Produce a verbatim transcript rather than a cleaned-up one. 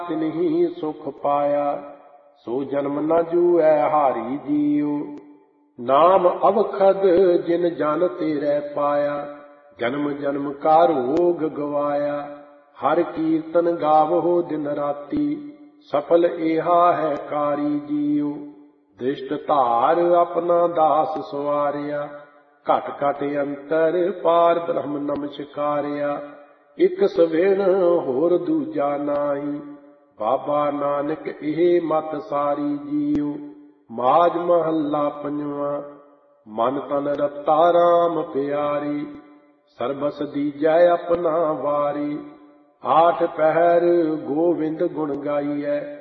ਤਿਨਹੀ ਸੁਖ ਪਾਇਆ। ਸੋ ਜਨਮ ਨ ਜੂਐ ਹਾਰੀ ਜੀਉ, ਨਾਮ ਅਵਖਦ ਜਿਨ ਜਨ ਤੇਰੇ ਪਾਇਆ। ਜਨਮ ਜਨਮ ਕਾ ਰੋਗ ਗਵਾਇਆ, ਹਰ ਕੀਰਤਨ ਗਾਵੋ ਦਿਨ ਰਾਤੀ। ਸਫਲ ਏਹਾ ਹੈ ਕਾਰੀ ਜੀਉ, ਦ੍ਰਿਸ਼ਟ ਧਾਰ ਆਪਣਾ ਦਾਸ ਸਵਾਰਿਆ। ਘਟ ਘਟ ਅੰਤਰ ਪਾਰ ਬ੍ਰਹਮ ਨਮਸਕਾਰਿਆ। ਇਕ ਸਵੇਣ ਹੋਰ ਦੂਜਾ ਨਾਹੀ, ਬਾਬਾ ਨਾਨਕ ਇਹ ਮਤ ਸਾਰੀ ਜੀਉ। ਮਾਝ ਮਹੱਲਾ ਪੰਜਵਾਂ। ਮਨ ਤਨ ਰਤਾ ਰਾਮ ਪਿਆਰੀ, ਸਰਬਸ ਦੀਜੈ ਆਪਣਾ ਵਾਰੀ। ਆਠ ਪਹਿਰ ਗੋਵਿੰਦ ਗੁਣ ਗਾਈਐ,